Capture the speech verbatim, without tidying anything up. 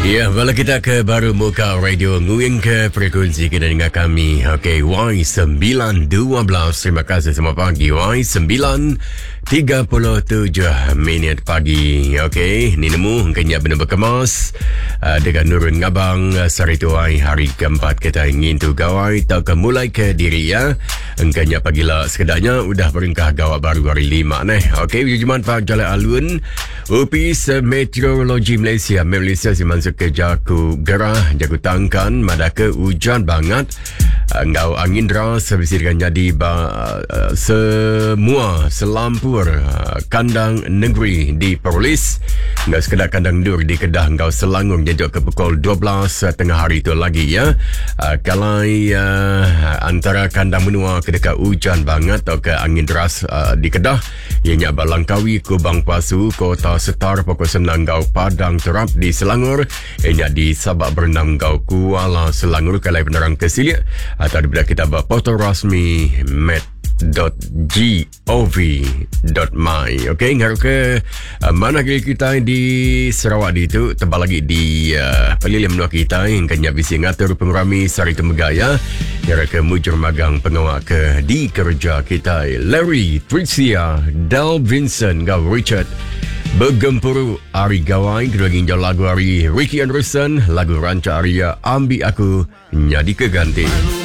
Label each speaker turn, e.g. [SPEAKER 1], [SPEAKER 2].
[SPEAKER 1] Ya, bala kita ke baru muka radio nguyeng ke frekuensi kita dengar kami. Okey, Y sembilan dua belas. Terima kasih semua pagi. Y sembilan tiga puluh tujuh minit pagi. Okey, ni nemu kenyap benar berkemas. Uh, dengan Nurun Ngabang sari tuai hari keempat kita ingin tu gawai tau ke mulai ke diri ya. Engkanya pagilah sekedarnya udah beringkah gawat baru hari lima neh. Okey, jujuman Pak Jalan Alun. Opis Meteorologi Malaysia Malaysia si masuk ke Jaku Gerah, Jaku Tangkan, Madaka hujan banget. Ngau angin deras bisa jadi ba, uh, semua selampur uh, kandang negeri di Perlis. Ngau sekedar kandang dur di Kedah, ngau Selangor jejak ke pukul dua belas uh, tengah hari itu lagi ya. Uh, kalau uh, antara kandang menua ke dekat hujan banget atau ke angin deras uh, di Kedah, ianya Balangkawi, Kubang Pasu, Kota Setar, Pokok Senang, ngau Padang Terap di Selangor, ianya di Sabak Bernam, ngau Kuala Selangor, kalai penerang kesilia atau daripada kita berportal rasmi met dot gov dot my. Okey, ngaruh ke uh, mana kita di Sarawak di itu tebal lagi di uh, pelilih menua kita yang kenyap bisi ngatur pengurami sari temegaya ngaruh ke mujur magang pengawak ke di kerja kita Larry, Tricia, Del Vincent, Gav Richard Bergempuru Ari Gawai, kedua ginjal lagu Ari Ricky Anderson, lagu Ranca Arya Ambi Aku Nyadi Keganti.